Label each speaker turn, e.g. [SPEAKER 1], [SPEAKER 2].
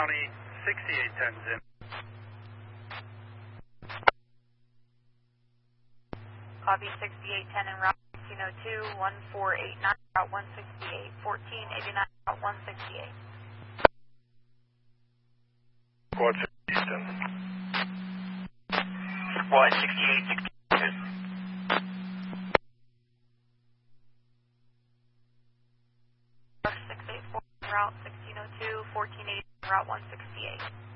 [SPEAKER 1] County 6810's in.
[SPEAKER 2] Copy 6810 en route 1602, 1489, route 168, 1489, route 168.
[SPEAKER 1] Quad 6 Easton.
[SPEAKER 3] Quad 6862.
[SPEAKER 2] 684 route 1602, 1480, route 168.